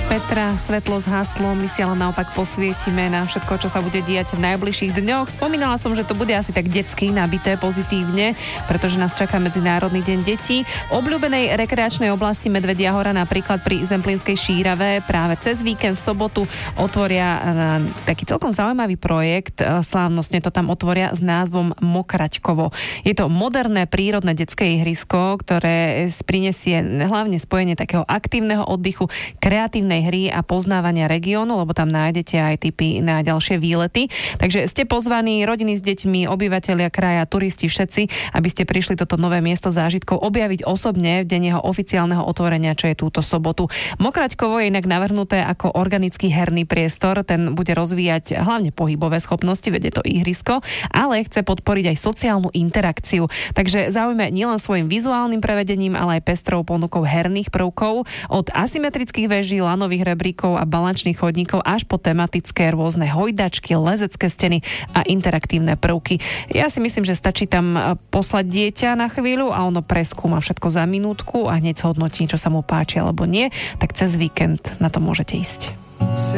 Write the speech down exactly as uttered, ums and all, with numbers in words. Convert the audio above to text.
Petra, svetlo zhaslo, my si ale naopak posvietime na všetko, čo sa bude diať v najbližších dňoch. Spomínala som, že to bude asi tak detsky nabité pozitívne, pretože nás čaká Medzinárodný deň detí. V obľúbenej rekreačnej oblasti Medvedia hora napríklad pri Zemplínskej Šírave práve cez víkend v sobotu otvoria taký celkom zaujímavý projekt. Slávnostne to tam otvoria s názvom Mokraťkovo. Je to moderné prírodné detské ihrisko, ktoré prinesie hlavne spojenie takého aktívneho oddychu, kreatívnej hry a poznávania regiónu, lebo tam nájdete aj tipy na ďalšie výlety. Takže ste pozvaní, rodiny s deťmi, obyvatelia kraja, turisti, všetci, aby ste prišli toto nové miesto zážitkov objaviť osobne v deň jeho oficiálneho otvorenia, čo je túto sobotu. Mokraťkovo je inak navrhnuté ako organický herný priestor, ten bude rozvíjať hlavne pohybové schopnosti, veď je to ihrisko, ale chce podporiť aj sociálnu interakciu. Takže zaujme nielen svojim vizuálnym prevedením, ale aj pestrou ponukou herných prvkov od asymetrických veží, lanových rebríkov a balančných chodníkov až po tematické rôzne hojdačky, lezecké steny a interaktívne prvky. Ja si myslím, že stačí tam poslať dieťa na chvíľu a ono preskúma všetko za minútku a hneď zhodnotí, čo sa mu páči alebo nie, tak cez víkend na to môžete ísť.